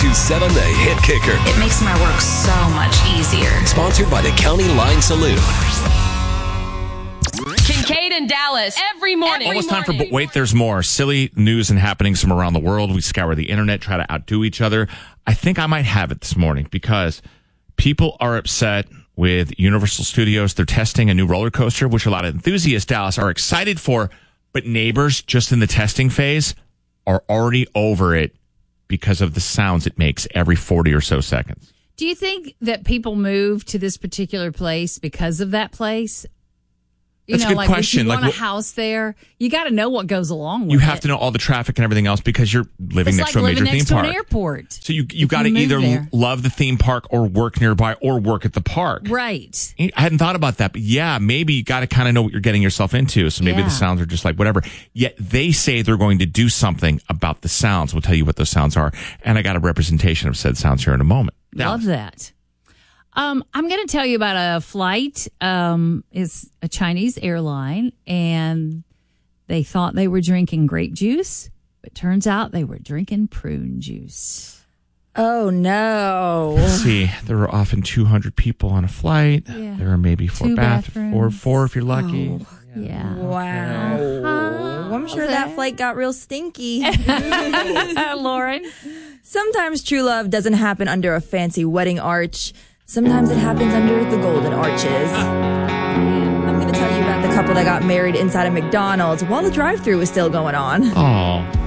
927 The Hit Kicker. It makes my work so much easier. Sponsored by the County Line Saloon. Kincaid and Dallas every morning. Almost time for But Wait, There's More. Silly news and happenings from around the world. We scour the internet, try to outdo each other. I think I might have it this morning because people are upset with Universal Studios. They're testing a new roller coaster, which a lot of enthusiasts, Dallas, are excited for. But neighbors, just in the testing phase, are already over it because of the sounds it makes every 40 or so seconds. Do you think that people move to this particular place because of that place? That's a good question. If you want a house there, you got to know what goes along with it. You have to know all the traffic and everything else because you're living next to a major theme park. An airport. So you got to either love the theme park or work nearby or work at the park. Right. I hadn't thought about that, but yeah, maybe you got to kind of know what you're getting yourself into. So maybe the sounds are just like whatever. Yet they say they're going to do something about the sounds. We'll tell you what those sounds are. And I got a representation of said sounds here in a moment. Love that. I'm going to tell you about a flight. It's a Chinese airline, and they thought they were drinking grape juice, but turns out they were drinking prune juice. Oh, no. Let's see. There were often 200 people on a flight. Yeah. There are maybe 4 bathrooms. Or 4 if you're lucky. Oh, yeah. Wow. I'm sure that flight got real stinky. Lauren? Sometimes true love doesn't happen under a fancy wedding arch. Sometimes it happens under the golden arches. I'm going to tell you about the couple that got married inside a McDonald's while the drive-thru was still going on. Oh.